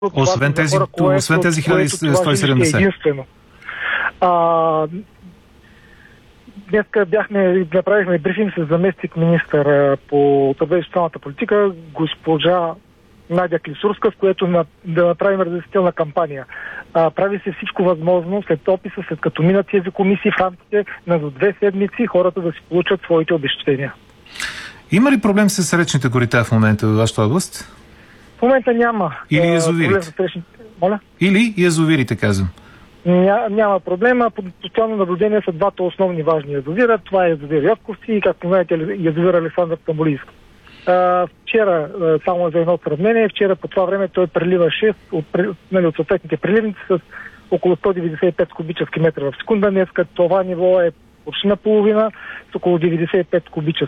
Освен тези 1170. Единствено. Днеска направихме брифинг с заместник министър по труда и социалната политика, госпожа Надя Клисурска, с което да направим разяснителна кампания. Прави се всичко възможно след описа, след като минат тези комисии в рамките на 2 седмици хората да си получат своите обезщетения. Има ли проблем с речните корита в момента във вашата област? В момента няма. Или язовирите? Моля? Или язовирите, казвам. Няма проблема. Постоянно наблюдение са двата основни важни язовира. Това е язовир Йотковци и, както знаете, язовир Александър Стамболийски. Вчера, само за едно сравнение, вчера по това време той преливаше от съответните преливници с около 195 кубически метра в секунда. Днеска това ниво е почти наполовина, с около 95 кубически